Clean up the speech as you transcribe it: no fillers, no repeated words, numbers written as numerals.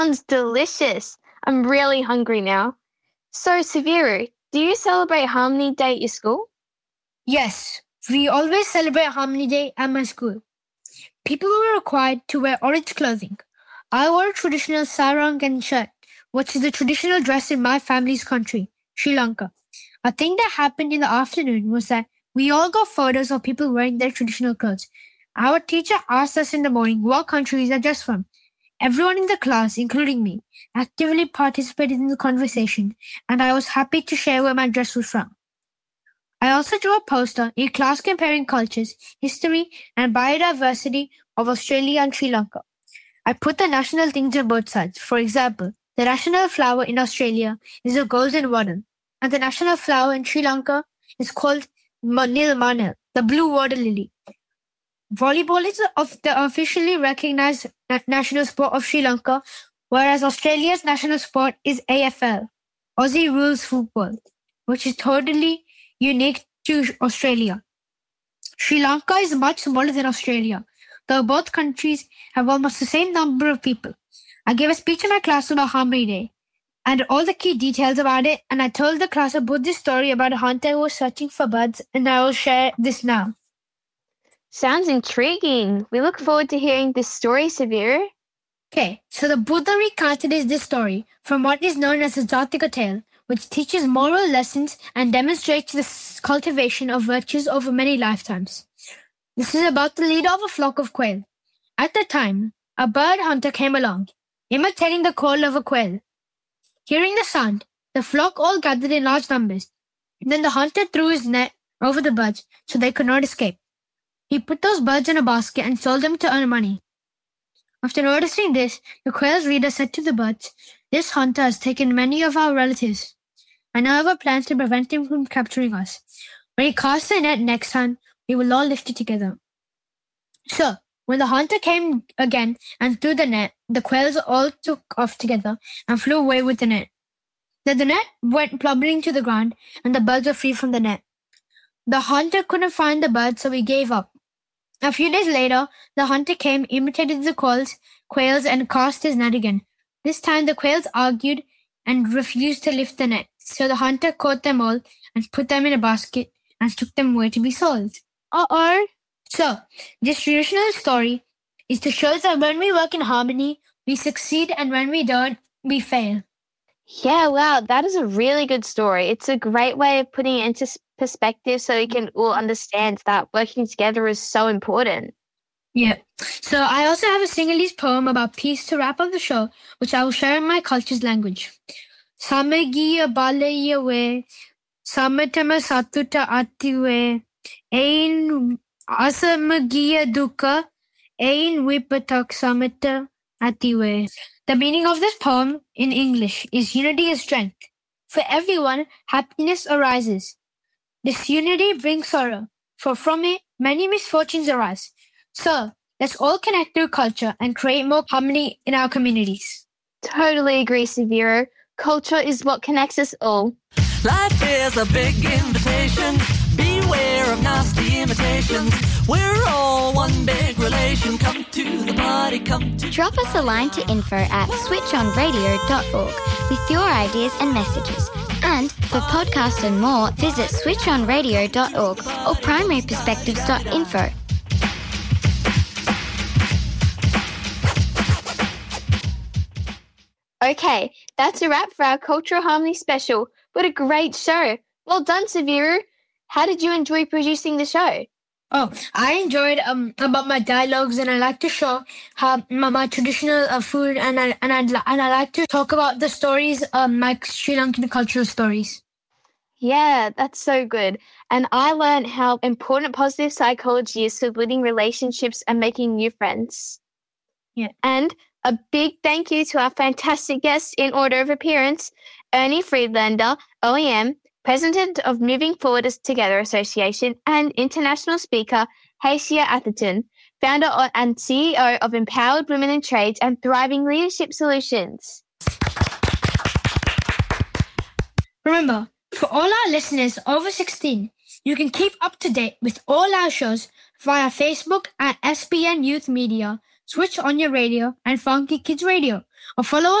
Sounds delicious. I'm really hungry now. So, Saviru, do you celebrate Harmony Day at your school? Yes, we always celebrate Harmony Day at my school. People were required to wear orange clothing. I wore a traditional sarong and shirt, which is the traditional dress in my family's country, Sri Lanka. A thing that happened in the afternoon was that we all got photos of people wearing their traditional clothes. Our teacher asked us in the morning what country is that dress from. Everyone in the class, including me, actively participated in the conversation, and I was happy to share where my dress was from. I also drew a poster in class comparing cultures, history, and biodiversity of Australia and Sri Lanka. I put the national things on both sides. For example, the national flower in Australia is a golden wattle, and the national flower in Sri Lanka is called Nilmanil, the blue water lily. Volleyball is the officially recognized national sport of Sri Lanka, whereas Australia's national sport is AFL, Aussie Rules Football, which is totally unique to Australia. Sri Lanka is much smaller than Australia, though both countries have almost the same number of people. I gave a speech in my class about Harmony Day and all the key details about it, and I told the class about this story about a hunter who was searching for birds, and I will share this now. Sounds intriguing. We look forward to hearing this story, Saviru. Okay, so the Buddha recounted is this story from what is known as the Jataka tale, which teaches moral lessons and demonstrates the cultivation of virtues over many lifetimes. This is about the leader of a flock of quail. At the time, a bird hunter came along, imitating the call of a quail. Hearing the sound, the flock all gathered in large numbers. Then the hunter threw his net over the birds so they could not escape. He put those birds in a basket and sold them to earn money. After noticing this, the quail's leader said to the birds, "This hunter has taken many of our relatives. I now have a plan to prevent him from capturing us. When he casts the net next time, we will all lift it together." So, when the hunter came again and threw the net, the quails all took off together and flew away with the net. Then the net went plummeting to the ground and the birds were free from the net. The hunter couldn't find the birds, so he gave up. A few days later, the hunter came, imitated the quails, and cast his net again. This time the quails argued and refused to lift the net, so the hunter caught them all and put them in a basket and took them away to be sold. Uh-oh. So, this traditional story is to show that when we work in harmony, we succeed, and when we don't, we fail. Yeah, wow, that is a really good story. It's a great way of putting it into perspective so we can all understand that working together is so important. Yeah. So I also have a Sinhalese poem about peace to wrap up the show, which I will share in my culture's language. Samagiya balaya we, samatama satuta atiwe, ein asamagiya dukkha, ein vipatak samata atiwe. The meaning of this poem in English is unity is strength. For everyone, happiness arises. This unity brings sorrow, for from it, many misfortunes arise. So, let's all connect through culture and create more harmony in our communities. Totally agree, Saviru. Culture is what connects us all. Life is a big invitation. Beware of nasty imitations. We're all one big relation. Come to the party, come to... Drop us a line to info@switchonradio.org with your ideas and messages. And for podcasts and more, visit switchonradio.org or primaryperspectives.info. Okay, that's a wrap for our Cultural Harmony special. What a great show. Well done, Saviru. How did you enjoy producing the show? Oh, I enjoyed about my dialogues, and I like to show how my traditional food, and I like to talk about the stories, my Sri Lankan cultural stories. Yeah, that's so good. And I learned how important positive psychology is for building relationships and making new friends. Yeah. And a big thank you to our fantastic guests in order of appearance, Ernie Friedlander, OEM, President of Moving Forward Together Association, and international speaker Hasia Atherton, founder and CEO of Empowered Women in Trades and Thriving Leadership Solutions. Remember, for all our listeners over 16, you can keep up to date with all our shows via Facebook at SBN Youth Media, Switch On Your Radio, and Funky Kids Radio. or follow